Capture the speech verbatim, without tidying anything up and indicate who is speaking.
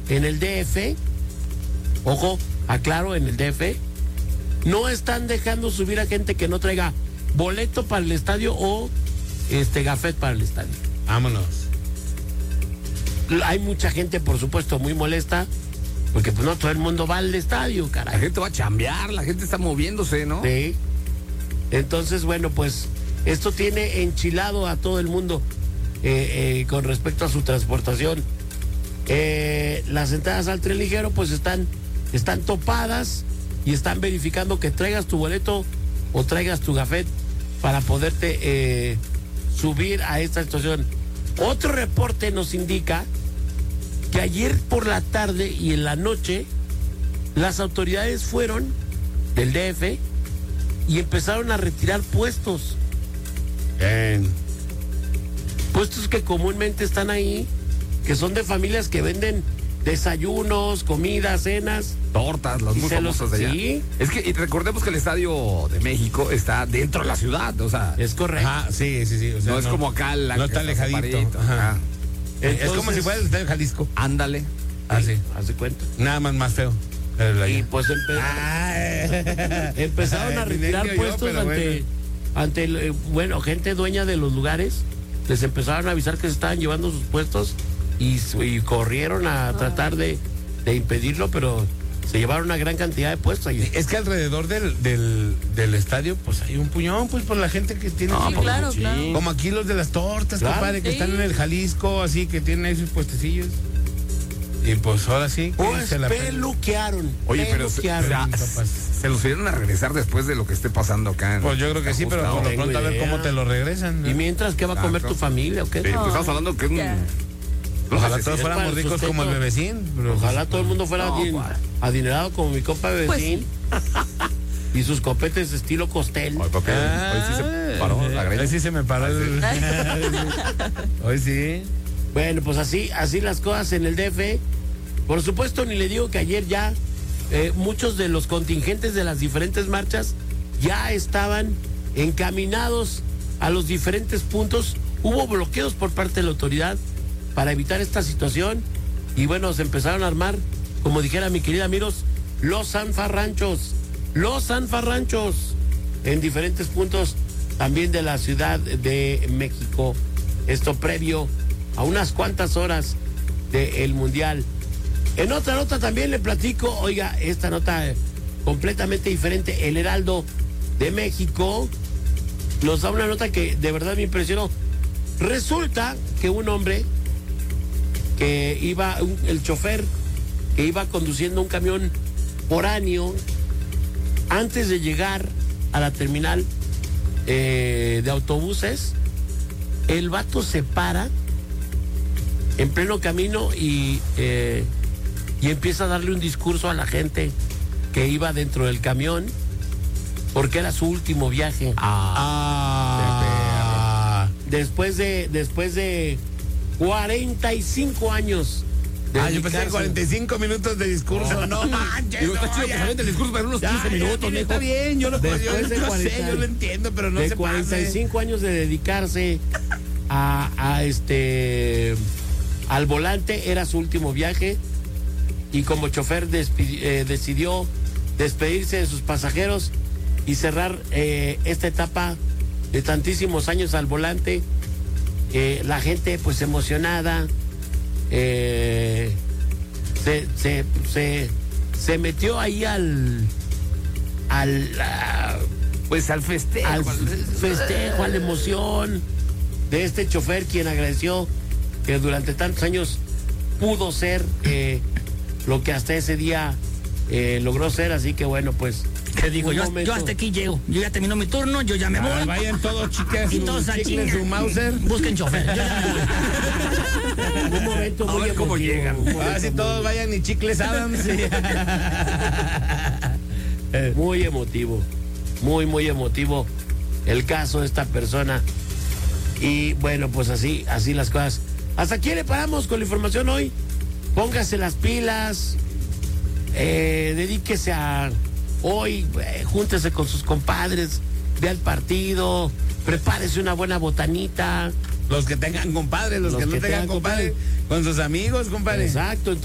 Speaker 1: en el D F, ojo, aclaro, en el D F, no están dejando subir a gente que no traiga boleto para el estadio o este gafet para el estadio.
Speaker 2: Vámonos.
Speaker 1: Hay mucha gente, por supuesto, muy molesta, porque pues no todo el mundo va al estadio, caray.
Speaker 3: La gente va a chambear, la gente está moviéndose, ¿no?
Speaker 1: Sí. Entonces, bueno, pues esto tiene enchilado a todo el mundo eh, eh, con respecto a su transportación. Eh, las entradas al tren ligero pues están, están topadas y están verificando que traigas tu boleto o traigas tu gafet para poderte eh, subir a esta situación. Otro reporte nos indica que ayer por la tarde y en la noche las autoridades fueron del D F y empezaron a retirar puestos.
Speaker 2: Bien.
Speaker 1: Puestos que comúnmente están ahí, que son de familias que venden desayunos, comidas, cenas.
Speaker 3: Tortas, las
Speaker 1: Y
Speaker 3: muy
Speaker 1: se los-
Speaker 3: famosas de allá.
Speaker 1: sí.
Speaker 3: Es que y recordemos que el Estadio de México está dentro de la ciudad, o sea,
Speaker 1: Es correcto.
Speaker 2: Ajá, sí, sí, sí. O sea,
Speaker 3: no es como acá la
Speaker 2: no
Speaker 3: que
Speaker 2: está alejadito.
Speaker 3: separadito.
Speaker 2: Ajá.
Speaker 3: Ajá.
Speaker 2: es como
Speaker 1: Entonces-
Speaker 2: si fuera el estadio Jalisco.
Speaker 3: Ándale.
Speaker 2: Así.
Speaker 1: Haz de cuenta.
Speaker 2: Nada más más feo. Pero la-
Speaker 1: Y pues empe-
Speaker 2: Ay.
Speaker 1: empezaron a
Speaker 2: Ay,
Speaker 1: retirar
Speaker 2: silencio yo,
Speaker 1: puestos
Speaker 2: pero
Speaker 1: ante,
Speaker 2: bueno.
Speaker 1: ante el, eh, bueno, gente dueña de los lugares. Les empezaron a avisar que se estaban llevando sus puestos y, su- y corrieron a tratar de, de impedirlo, pero se llevaron una gran cantidad de puestos ahí.
Speaker 2: Es que alrededor del, del, del estadio, pues hay un puñón, pues por la gente que tiene.
Speaker 3: No,
Speaker 4: Sí,
Speaker 3: pues,
Speaker 4: claro,
Speaker 3: sí.
Speaker 4: claro.
Speaker 2: Como aquí los de las tortas,
Speaker 1: Claro.
Speaker 2: compadre, que
Speaker 4: Sí.
Speaker 2: están en el Jalisco, así que tienen ahí sus puestecillos. Y pues ahora sí. que
Speaker 1: Pues
Speaker 2: se la
Speaker 1: peluquearon.
Speaker 3: Oye, pero se,
Speaker 1: peluquearon.
Speaker 3: ya,
Speaker 2: papás.
Speaker 3: se los vieron a regresar después de lo que esté pasando acá. en-
Speaker 2: Pues yo creo que sí, pero
Speaker 3: Ajustado.
Speaker 2: por lo
Speaker 1: tengo
Speaker 2: pronto a ver
Speaker 1: idea.
Speaker 2: cómo te lo regresan, ¿no?
Speaker 1: ¿Y mientras qué va a comer
Speaker 3: Exacto.
Speaker 1: tu familia o qué?
Speaker 3: Sí, pues estamos hablando que es un...
Speaker 4: Ya.
Speaker 2: Ojalá
Speaker 1: Es
Speaker 2: todos
Speaker 1: para
Speaker 2: fuéramos
Speaker 1: el
Speaker 2: ricos
Speaker 1: sustento.
Speaker 2: como el bebecín. Pero
Speaker 1: Ojalá todo el mundo fuera
Speaker 3: No,
Speaker 1: adin-
Speaker 3: ¿cuál?
Speaker 1: adinerado como mi compa
Speaker 4: Pues
Speaker 1: Bebecín. Y sus copetes estilo costel.
Speaker 3: Ay, papi, hoy sí se paró la greña.
Speaker 2: Hoy sí se me paró el... Hoy sí.
Speaker 1: Bueno, pues así, así las cosas en el D F. Por supuesto, ni le digo que ayer ya eh, muchos de los contingentes de las diferentes marchas ya estaban encaminados a los diferentes puntos. Hubo bloqueos por parte de la autoridad para evitar esta situación. Y bueno, se empezaron a armar, como dijera mi querida Miros, los zanfarranchos. Los zanfarranchos en diferentes puntos también de la Ciudad de México. Esto previo a unas cuantas horas del Mundial. En otra nota también le platico, oiga, esta nota eh, completamente diferente. El Heraldo de México nos da una nota que de verdad me impresionó. Resulta que un hombre que iba, un- el chofer que iba conduciendo un camión foráneo, antes de llegar a la terminal eh, de autobuses, el vato se para en pleno camino y, eh, y empieza a darle un discurso a la gente que iba dentro del camión, porque era su último viaje.
Speaker 2: Ah.
Speaker 1: Después de, después de cuarenta y cinco años. de
Speaker 2: Ah, yo pensé en
Speaker 1: dedicarse-
Speaker 2: cuarenta y cinco minutos de discurso. No manches.
Speaker 3: Digo, está
Speaker 2: no,
Speaker 3: chido que
Speaker 2: ya.
Speaker 3: se aviente el discurso para unos
Speaker 2: Ya,
Speaker 3: quince
Speaker 2: ya,
Speaker 3: minutos,
Speaker 2: mire,
Speaker 3: mijo.
Speaker 2: está bien, yo lo, yo,
Speaker 1: Después
Speaker 2: yo
Speaker 1: de
Speaker 2: sé,
Speaker 1: cuarenta
Speaker 2: yo lo entiendo, pero no
Speaker 1: de
Speaker 2: se
Speaker 1: cuarenta y
Speaker 2: pase.
Speaker 1: cinco años de dedicarse a, a este al volante, era su último viaje, y como chofer despi- eh, decidió despedirse de sus pasajeros y cerrar eh, esta etapa de tantísimos años al volante. Eh, la gente pues emocionada, eh, se, se, se, se metió ahí al al ah,
Speaker 3: Pues al festejo.
Speaker 1: al festejo, a la emoción de este chofer, quien agradeció que durante tantos años pudo ser eh, lo que hasta ese día eh, logró ser. Así que bueno, pues
Speaker 5: ¿Qué digo?
Speaker 1: un
Speaker 5: Yo,
Speaker 1: momento-
Speaker 5: yo hasta aquí llego. Yo ya terminó mi turno, yo ya me
Speaker 2: Ah,
Speaker 5: voy.
Speaker 2: vayan todos chicas,
Speaker 5: Y
Speaker 2: su
Speaker 5: todos a
Speaker 2: chicle,
Speaker 5: chingar.
Speaker 2: su Mauser.
Speaker 5: Busquen chofer. Yo ya me voy.
Speaker 1: un momento
Speaker 3: A
Speaker 1: muy
Speaker 3: ver cómo
Speaker 1: emotivo,
Speaker 3: llegan.
Speaker 1: un momento
Speaker 2: Ah, si
Speaker 1: muy-
Speaker 2: todos vayan y chicles Adams.
Speaker 1: Muy emotivo, muy, muy emotivo el caso de esta persona. Y bueno, pues así, así las cosas. Hasta aquí le paramos con la información hoy. Póngase las pilas, eh, dedíquese a hoy, eh, júntese con sus compadres, vea el partido, prepárese una buena botanita.
Speaker 2: Los que tengan compadres, los,
Speaker 1: Los
Speaker 2: que no
Speaker 1: que
Speaker 2: tengan
Speaker 1: tengan
Speaker 2: compadres, con sus amigos, compadre.
Speaker 1: Exacto.